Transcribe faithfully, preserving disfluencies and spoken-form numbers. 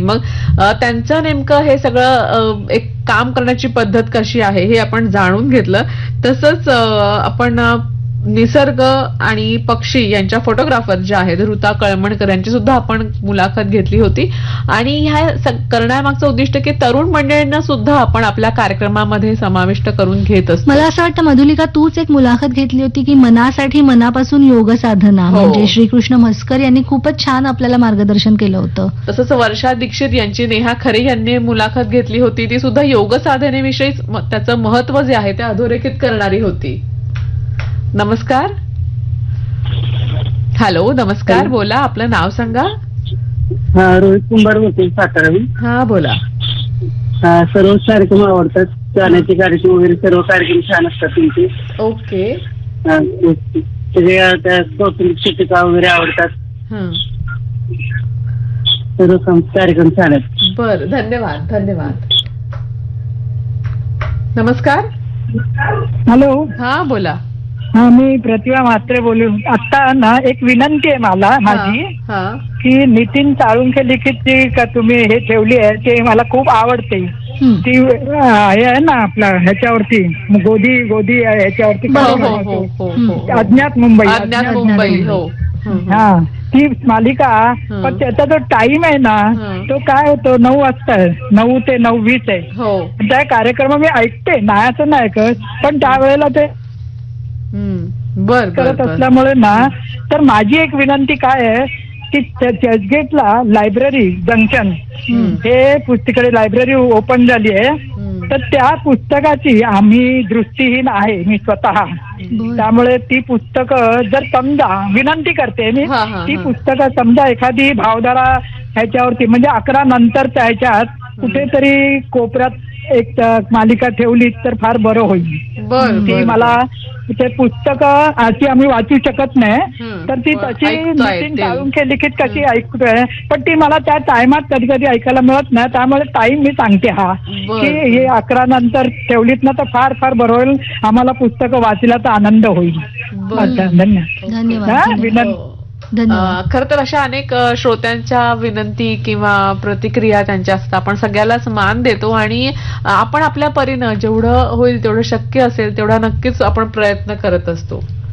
मग अ, त्यांचं नेमकं हे सगळं अ, एक काम करण्याची पद्धत कशी आहे हे आपण जाणून घेतलं. तसंच अ, आपण अ, निसर्ग आणि पक्षी यांच्या फोटोग्राफर ज्या आहेत ऋता कळमणकर यांची सुद्धा आपण मुलाखत घेतली होती. आणि ह्या स- करण्यामागचं उद्दिष्ट की तरुण मंडळींना सुद्धा आपण आपल्या कार्यक्रमामध्ये समाविष्ट करून घेत असतो. मला असं वाटतं मधुलिका, तूच एक मुलाखत घेतली होती की मनासाठी मनापासून योग साधना, हो. म्हणजे श्रीकृष्ण म्हस्कर यांनी खूपच छान आपल्याला मार्गदर्शन केलं होतं. तसंच वर्षा दीक्षित यांची नेहा खरे यांनी मुलाखत घेतली होती. ती सुद्धा योग साधनेविषयीच म- त्याचं महत्व जे आहे ते अधोरेखित करणारी होती. नमस्कार. हॅलो, नमस्कार. हॅलो. बोला, आपलं नाव सांगा. हा, रोहित कुंभार बोलतोय, साताराहून. हा, बोला. हा, सर्वच कार्यक्रम आवडतात. गाण्याचे कार्यक्रम वगैरे सर्व कार्यक्रम छान असतात तुमचे. ओके. हा, सगळे त्या कौटुंबिक शीर्षिका वगैरे आवडतात. हं. सर्व सं- कार्यक्रम छान आहेत. बर, धन्यवाद धन्यवाद. नमस्कार. हॅलो. हा, बोला. हा, मी प्रतिभा म्हात्रे बोलू. आता ना एक विनंती आहे मला माझी, हा. की नितीन साळुंखे लिखित जी का तुम्ही हे ठेवली आहे ते मला खूप आवडते. हं. ती अं, हे आहे ना आपला ह्याच्यावरती गोदी गोदी आहे, ह्याच्यावरती हो कार्यक्रम हो होतो. हो हो हो. अज्ञात मुंबई. अज्ञात मुंबई. हो. हं, हं. हा, ती मालिका. हं. पण त्याचा जो टाइम आहे ना हं. तो काय होतो, नऊ वाजता आहे, नऊ ते नऊ वीस आहे. हो. त्या कार्यक्रम मी ऐकते, नाही असं नाही ऐकत, पण त्यावेळेला ते हं. बर बर करत बर. असल्यामुळे ना, तर माझी एक विनंती काय आहे की चर्चगेटला लायब्ररी जंक्शन हं. हे पुस्तकाची लायब्ररी ओपन झाली आहे. हं. तर त्या पुस्तकाची, आम्ही दृष्टीहीन आहे मी स्वतः, बरं. त्यामुळे ती पुस्तकं जर समजा, विनंती करते मी, हा, हा, ती हा. पुस्तकं समजा एखादी भावधारा ह्याच्यावरती म्हणजे अकरा नंतरच्या ह्याच्यात कुठेतरी कोपऱ्यात एक अ, मालिका ठेवली तर फार बरं होईल. बर ती बर, मला ते पुस्तकं अशी आम्ही वाचू शकत नाही, हं. तर ती पण तशी ऐकता नितीन येतील. साळुंखे लिखित कशी ऐकतोय, पण ती मला त्या टायमात कधी कधी ऐकायला मिळत नाही. त्यामुळे टाइम मी सांगते हा, बर, की बर. हे अकरा नंतर ठेवलीत ना तर फार फार बरं होईल, आम्हाला पुस्तकं वाचला तर आनंद होईल. बर. अच्छा, धन्यवाद. धन्यवाद हा, धन्यवाद. विनंती. धन्यवाद. खर तर अशा अनेक अ, श्रोत्यांच्या विनंती किंवा प्रतिक्रिया त्यांच्या असतात. आपण सगळ्यालाच मान देतो आणि अ, आपण आपल्या परीनं जेवढं होईल तेवढं शक्य असेल तेवढा नक्कीच आपण प्रयत्न करत असतो.